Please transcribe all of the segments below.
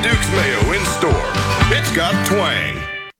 Duke's Mayo in store. It's got twang.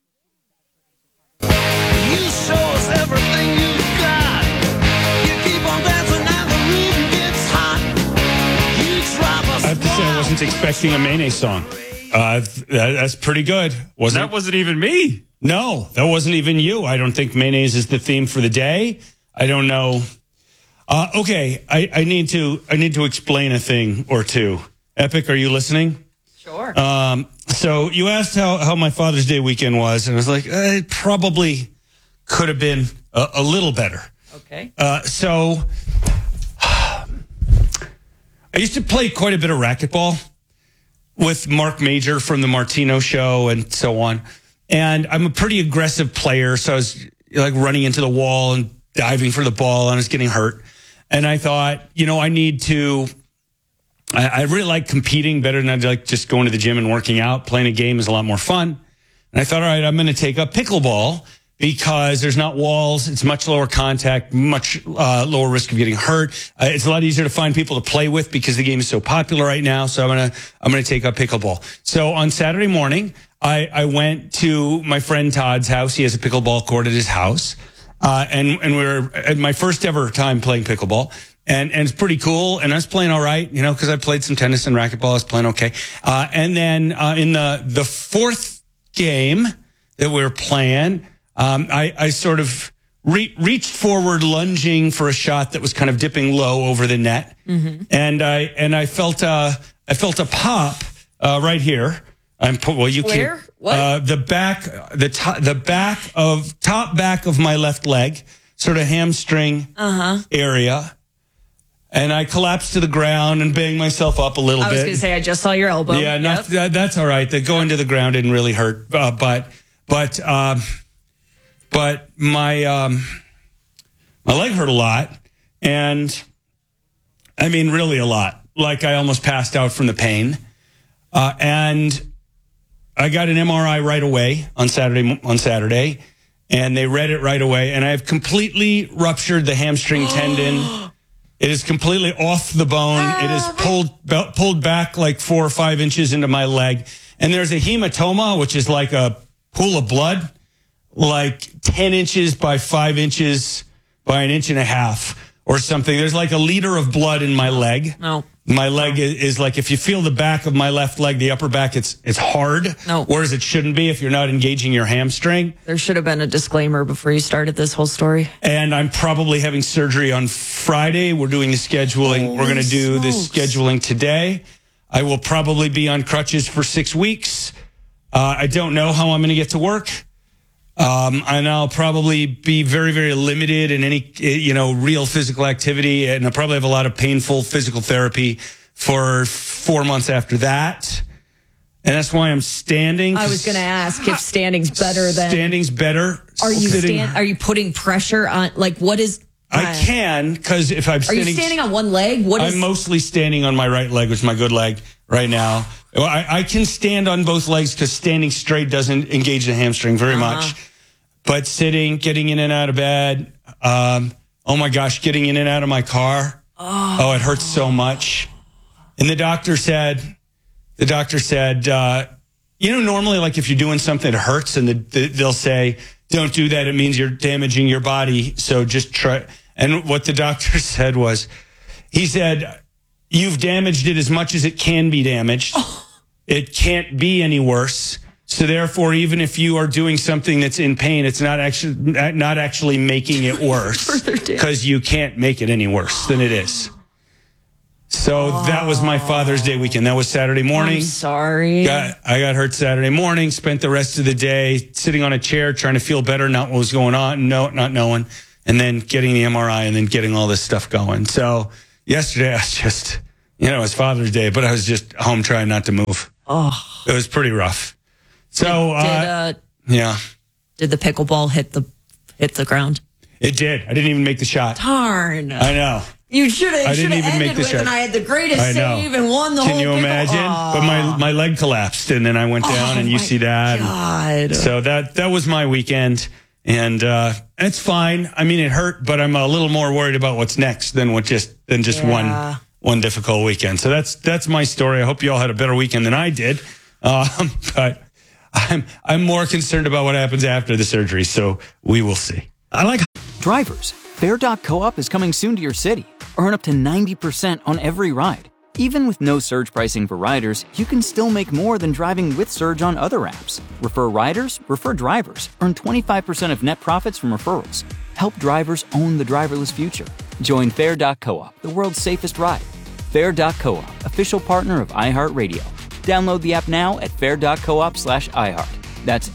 You show us everything you've got. You keep on dancing and the room gets hot. You drive us. I have to say, I wasn't expecting a Mayonnaise song. That's pretty good. That wasn't even me. No, that wasn't even you. I don't think mayonnaise is the theme for the day. I don't know. Okay, I need to explain a thing or two. Epic, are you listening? Sure. So you asked how my Father's Day weekend was, and I was like, it probably could have been a little better. Okay. So I used to play quite a bit of racquetball with Mark Major from the Martino Show and so on. And I'm a pretty aggressive player, so I was like running into the wall and diving for the ball, and I was getting hurt. And I thought, I need to. I really like competing better than I like just going to the gym and working out. Playing a game is a lot more fun. And I thought, all right, I'm going to take up pickleball because there's not walls. It's much lower contact, much lower risk of getting hurt. It's a lot easier to find people to play with because the game is so popular right now. So I'm going to take up pickleball. So on Saturday morning, I went to my friend Todd's house. He has a pickleball court at his house. And we were at my first ever time playing pickleball. And it's pretty cool. And I was playing all right, because I played some tennis and racquetball. I was playing okay. And then in the fourth game that we were playing, I sort of reached forward, lunging for a shot that was kind of dipping low over the net. Mm-hmm. And I felt a pop right here. You Where? can't. What? Top back of my left leg, sort of hamstring area. And I collapsed to the ground and banged myself up a little bit. I was going to say, I just saw your elbow. Yeah, that's all right. The going to the ground didn't really hurt, but my leg hurt a lot, and I mean really a lot. Like I almost passed out from the pain, and I got an MRI right away on Saturday, and they read it right away, and I have completely ruptured the hamstring tendon. It is completely off the bone. It is pulled back like 4 or 5 inches into my leg. And there's a hematoma, which is like a pool of blood, like 10 inches by 5 inches by an inch and a half or something. There's like a liter of blood in my leg. No. My leg is like, if you feel the back of my left leg, the upper back, it's hard. No. Whereas it shouldn't be if you're not engaging your hamstring. There should have been a disclaimer before you started this whole story. And I'm probably having surgery on Friday. We're doing the scheduling. We're going to do the scheduling today. I will probably be on crutches for 6 weeks. I don't know how I'm going to get to work. And I'll probably be very, very limited in any, real physical activity. And I'll probably have a lot of painful physical therapy for 4 months after that. And that's why I'm standing. I was going to ask if standing's better than... Standing's better. Are you putting pressure on, what is... I can, because if I'm standing... Are you standing on one leg? I'm mostly standing on my right leg, which is my good leg right now. I can stand on both legs because standing straight doesn't engage the hamstring very much. But sitting, getting in and out of bed, oh my gosh, getting in and out of my car. Oh, it hurts so much. And the doctor said, normally like if you're doing something that hurts and they'll say, don't do that. It means you're damaging your body. So just try. And what the doctor said was, he said, you've damaged it as much as it can be damaged. It can't be any worse. So therefore, even if you are doing something that's in pain, it's not actually making it worse because you can't make it any worse than it is. So that was my Father's Day weekend. That was Saturday morning. I'm sorry. I got hurt Saturday morning, spent the rest of the day sitting on a chair trying to feel better, not what was going on, not knowing, and then getting the MRI and then getting all this stuff going. So yesterday I was just, it was Father's Day, but I was just home trying not to move. Oh. It was pretty rough. So, yeah. Did the pickleball hit the ground? It did. I didn't even make the shot. Darn. I know. You should have. I didn't even make the shot. And I had the greatest save and won the whole. Can you imagine? But my leg collapsed, and then I went down, and you see that. God. So that was my weekend, and it's fine. I mean, it hurt, but I'm a little more worried about what's next than one difficult weekend. So that's my story. I hope you all had a better weekend than I did. But I'm more concerned about what happens after the surgery, so we will see. I like Drivers, Fair.coop is coming soon to your city. Earn up to 90% on every ride. Even with no surge pricing for riders, you can still make more than driving with Surge on other apps. Refer riders, refer drivers. Earn 25% of net profits from referrals. Help drivers own the driverless future. Join Fair.coop, the world's safest ride. Fair.coop, official partner of iHeartRadio. Download the app now at fair.coop/iHeart. That's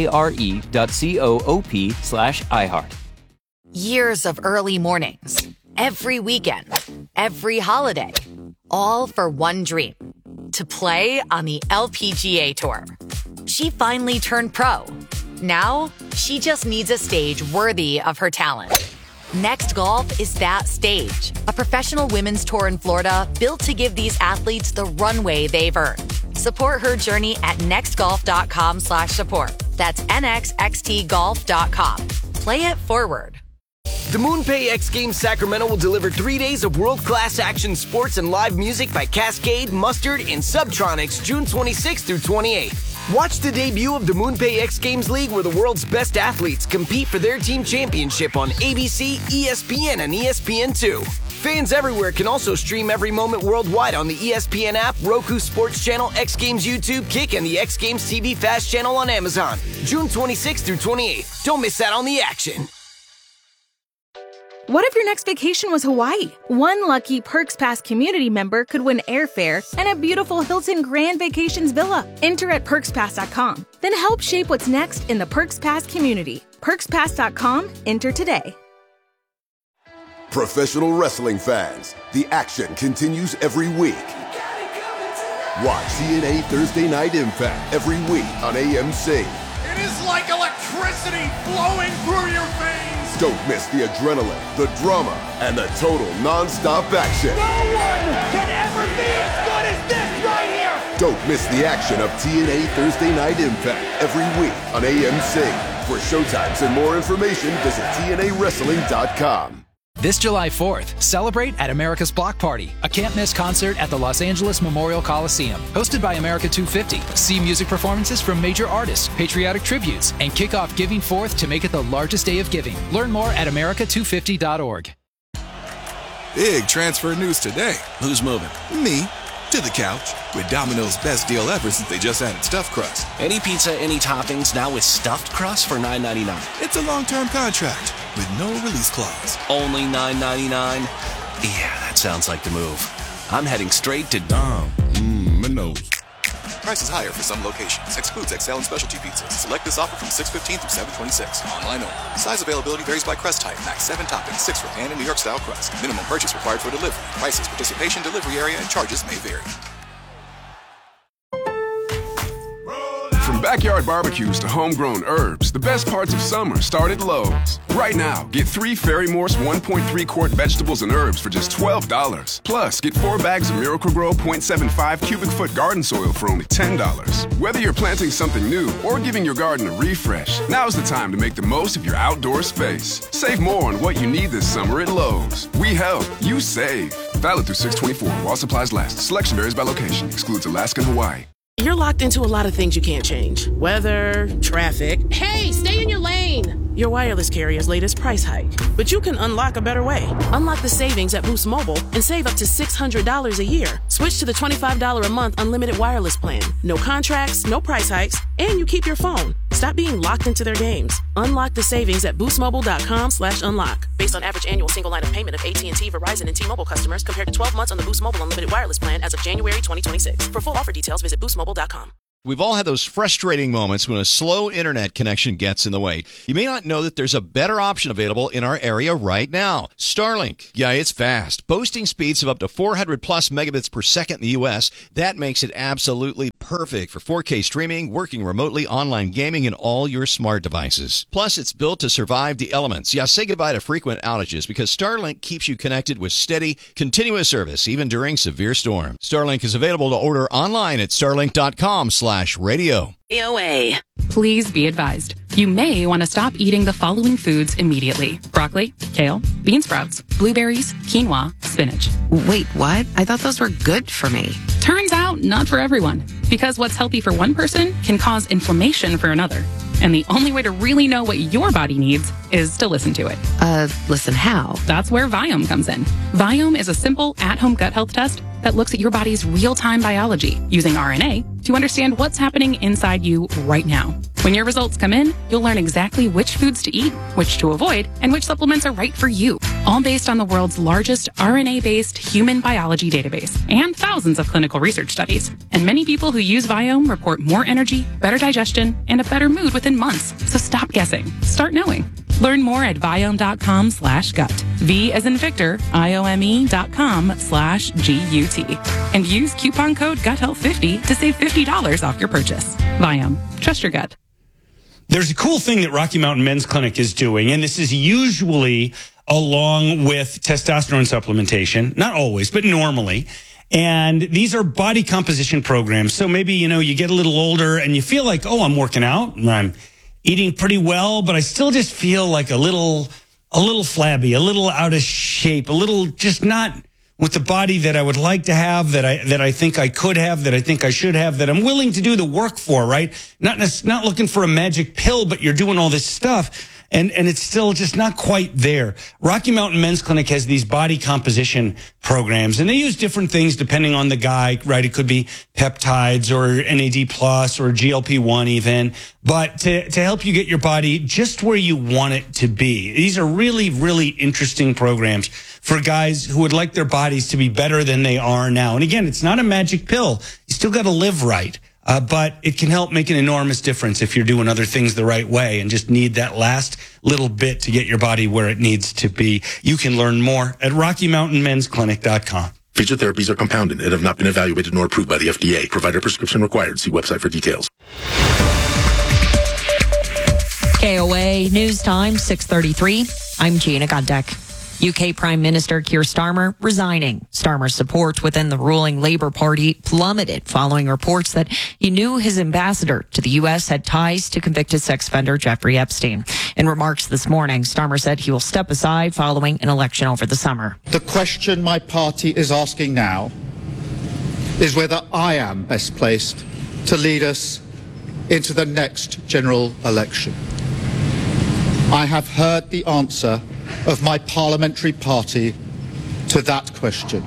FARE.coop/iHeart. Years of early mornings, every weekend, every holiday, all for one dream, to play on the LPGA Tour. She finally turned pro. Now, she just needs a stage worthy of her talent. Next Golf is that stage, a professional women's tour in Florida built to give these athletes the runway they've earned. Support her journey at nextgolf.com/support. That's nxxtgolf.com. Play it forward. The MoonPay X Games Sacramento will deliver 3 days of world-class action sports and live music by Cascade, Mustard, and Subtronics June 26th through 28th. Watch the debut of the MoonPay X Games League, where the world's best athletes compete for their team championship on ABC, ESPN, and ESPN2. Fans everywhere can also stream every moment worldwide on the ESPN app, Roku Sports Channel, X Games YouTube, Kick, and the X Games TV Fast Channel on Amazon. June 26th through 28th. Don't miss out on the action. What if your next vacation was Hawaii? One lucky Perks Pass community member could win airfare and a beautiful Hilton Grand Vacations villa. Enter at PerksPass.com. Then help shape what's next in the Perks Pass community. PerksPass.com. Enter today. Professional wrestling fans, the action continues every week. Watch TNA Thursday Night Impact every week on AMC. It is like electricity flowing through your veins. Don't miss the adrenaline, the drama, and the total non-stop action. No one can ever be as good as this right here. Don't miss the action of TNA Thursday Night Impact every week on AMC. For showtimes and more information, visit TNAWrestling.com. This July 4th, celebrate at America's Block Party, a can't-miss concert at the Los Angeles Memorial Coliseum. Hosted by America 250. See music performances from major artists, patriotic tributes, and kick off Giving Forth to make it the largest day of giving. Learn more at america250.org. Big transfer news today. Who's moving? Me. To the couch. With Domino's best deal ever since they just added stuffed crust. Any pizza, any toppings, now with stuffed crust for $9.99. It's a long-term contract with no release clause. Only $9.99? Yeah, that sounds like the move. I'm heading straight to my nose. Price is higher for some locations. Excludes XL and specialty pizzas. Select this offer from 6/15 through 7/26. Online only. Size availability varies by crust type. Max 7 toppings, 6 for pan and New York style crust. Minimum purchase required for delivery. Prices, participation, delivery area, and charges may vary. From backyard barbecues to homegrown herbs, the best parts of summer start at Lowe's. Right now, get 3 Fairy Morse 1.3 quart vegetables and herbs for just $12. Plus, get 4 bags of Miracle-Gro 0.75 cubic foot garden soil for only $10. Whether you're planting something new or giving your garden a refresh, now's the time to make the most of your outdoor space. Save more on what you need this summer at Lowe's. We help, you save. Valid through 6/24 while supplies last. Selection varies by location. Excludes Alaska and Hawaii. You're locked into a lot of things you can't change. Weather, traffic. Hey, stay in your lane! Your wireless carrier's latest price hike. But you can unlock a better way. Unlock the savings at Boost Mobile and save up to $600 a year. Switch to the $25 a month unlimited wireless plan. No contracts, no price hikes, and you keep your phone. Stop being locked into their games. Unlock the savings at boostmobile.com/unlock. Based on average annual single line of payment of AT&T, Verizon, and T-Mobile customers compared to 12 months on the Boost Mobile unlimited wireless plan as of January 2026. For full offer details, visit boostmobile.com. We've all had those frustrating moments when a slow internet connection gets in the way. You may not know that there's a better option available in our area right now. Starlink. Yeah, it's fast. Boasting speeds of up to 400 plus megabits per second in the U.S. That makes it absolutely perfect for 4K streaming, working remotely, online gaming, and all your smart devices. Plus, it's built to survive the elements. Yeah, say goodbye to frequent outages because Starlink keeps you connected with steady, continuous service, even during severe storms. Starlink is available to order online at starlink.com/radio. AOA. Please be advised, You may want to stop eating the following foods immediately: broccoli, kale, bean sprouts, blueberries, quinoa, spinach. Wait, what? I thought those were good for me. Turns out, not for everyone. Because what's healthy for one person can cause inflammation for another. And the only way to really know what your body needs is to listen to it. Listen how? That's where Viome comes in. Viome is a simple at-home gut health test that looks at your body's real-time biology using RNA to understand what's happening inside you right now. When your results come in, you'll learn exactly which foods to eat, which to avoid, and which supplements are right for you. All based on the world's largest RNA-based human biology database and thousands of clinical research studies. And many people who use Viome report more energy, better digestion, and a better mood within months. So stop guessing. Start knowing. Learn more at Viome.com/gut. V as in Victor, IOME.com/GUT. And use coupon code GUTHEALTH50 to save $50 off your purchase. Viome. Trust your gut. There's a cool thing that Rocky Mountain Men's Clinic is doing, and this is usually along with testosterone supplementation. Not always, but normally. And these are body composition programs. So maybe, you get a little older and you feel like, oh, I'm working out and I'm eating pretty well, but I still just feel like a little flabby, a little out of shape, a little just not with the body that I would like to have, that I think I could have, that I think I should have, that I'm willing to do the work for, right? Not looking for a magic pill, but you're doing all this stuff. And it's still just not quite there. Rocky Mountain Men's Clinic has these body composition programs, and they use different things depending on the guy, right? It could be peptides or NAD plus or GLP-1 even, but to help you get your body just where you want it to be. These are really, really interesting programs for guys who would like their bodies to be better than they are now. And again, it's not a magic pill. You still got to live right. But it can help make an enormous difference if you're doing other things the right way and just need that last little bit to get your body where it needs to be. You can learn more at RockyMountainMen'sClinic.com. Featured therapies are compounded and have not been evaluated nor approved by the FDA. Provider prescription required. See website for details. KOA News Time, 6:33. I'm Gina Goddeck. UK Prime Minister Keir Starmer resigning. Starmer's support within the ruling Labour Party plummeted following reports that he knew his ambassador to the U.S. had ties to convicted sex offender Jeffrey Epstein. In remarks this morning, Starmer said he will step aside following an election over the summer. The question my party is asking now is whether I am best placed to lead us into the next general election. I have heard the answer of my parliamentary party to that question,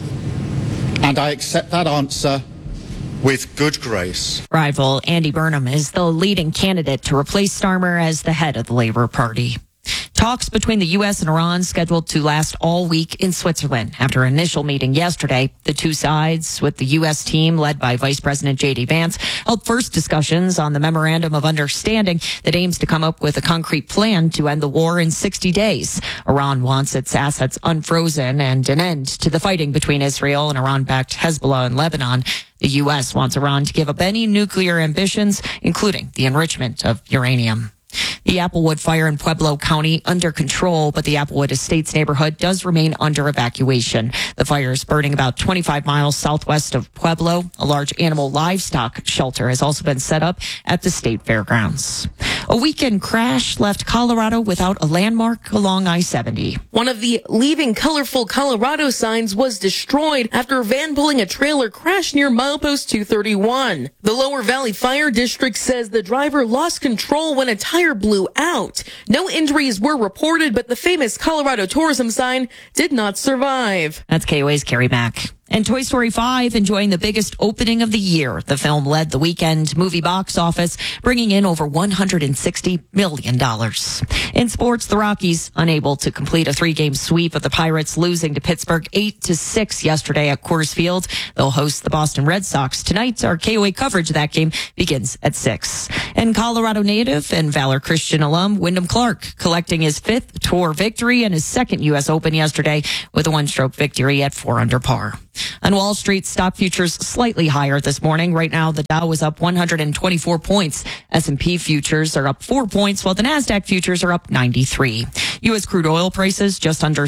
and I accept that answer with good grace. Rival Andy Burnham is the leading candidate to replace Starmer as the head of the Labour Party. Talks between the U.S. and Iran scheduled to last all week in Switzerland. After an initial meeting yesterday, the two sides, with the U.S. team led by Vice President J.D. Vance, held first discussions on the Memorandum of Understanding that aims to come up with a concrete plan to end the war in 60 days. Iran wants its assets unfrozen and an end to the fighting between Israel and Iran-backed Hezbollah and Lebanon. The U.S. wants Iran to give up any nuclear ambitions, including the enrichment of uranium. The Applewood fire in Pueblo County under control, but the Applewood Estates neighborhood does remain under evacuation. The fire is burning about 25 miles southwest of Pueblo. A large animal livestock shelter has also been set up at the state fairgrounds. A weekend crash left Colorado without a landmark along I-70. One of the Leaving Colorful Colorado signs was destroyed after a van pulling a trailer crashed near milepost 231. The Lower Valley Fire District says the driver lost control when a tire blew out. No injuries were reported, but the famous Colorado tourism sign did not survive. That's KOA's Carrie Mack. And Toy Story 5 enjoying the biggest opening of the year. The film led the weekend movie box office, bringing in over $160 million. In sports, the Rockies unable to complete a 3-game sweep of the Pirates, losing to Pittsburgh 8-6 yesterday at Coors Field. They'll host the Boston Red Sox tonight. Our KOA coverage of that game begins at 6. And Colorado native and Valor Christian alum Wyndham Clark collecting his 5th tour victory and his 2nd U.S. Open yesterday with a 1-stroke victory at 4 under par. On Wall Street, stock futures slightly higher this morning. Right now, the Dow is up 124 points. S&P futures are up 4 points, while the NASDAQ futures are up 93. U.S. crude oil prices just under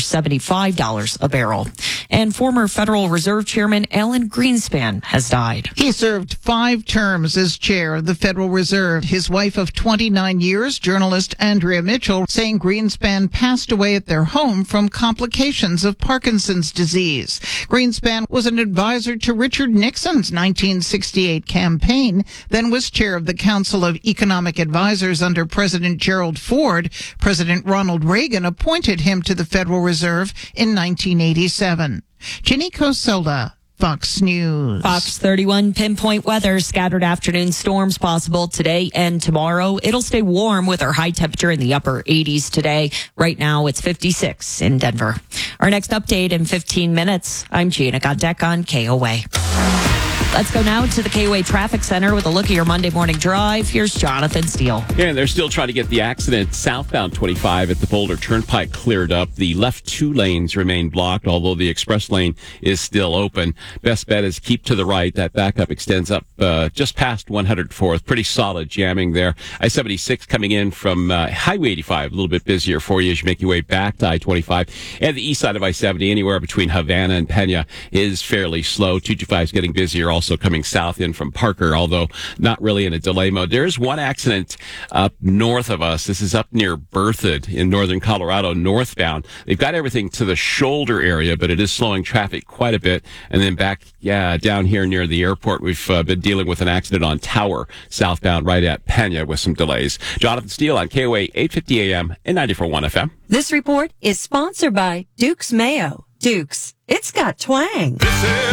$75 a barrel. And former Federal Reserve Chairman Alan Greenspan has died. He served 5 terms as chair of the Federal Reserve. His wife of 29 years, journalist Andrea Mitchell, saying Greenspan passed away at their home from complications of Parkinson's disease. Greenspan was an advisor to Richard Nixon's 1968 campaign, then was chair of the Council of Economic Advisors under President Gerald Ford. President Ronald Reagan appointed him to the Federal Reserve in 1987. Ginny Cosola, Fox News. Fox 31 pinpoint weather. Scattered afternoon storms possible today and tomorrow. It'll stay warm with our high temperature in the upper 80s today. Right now, it's 56 in Denver. Our next update in 15 minutes. I'm Gina Godek on KOA. Let's go now to the KOA Traffic Center with a look at your Monday morning drive. Here's Jonathan Steele. Yeah, and they're still trying to get the accident southbound 25 at the Boulder Turnpike cleared up. The left 2 lanes remain blocked, although the express lane is still open. Best bet is keep to the right. That backup extends up just past 104th. Pretty solid jamming there. I-76 coming in from Highway 85, a little bit busier for you as you make your way back to I-25. And the east side of I-70, anywhere between Havana and Pena, is fairly slow. 225 is getting busier, also coming south in from Parker, although not really in a delay mode. There's one accident up north of us. This is up near Berthoud in northern Colorado, northbound. They've got everything to the shoulder area, but it is slowing traffic quite a bit. And then back, down here near the airport, we've been dealing with an accident on Tower, southbound right at Pena with some delays. Jonathan Steele on KOA 850 AM and 94.1 FM. This report is sponsored by Duke's Mayo. Duke's, it's got twang.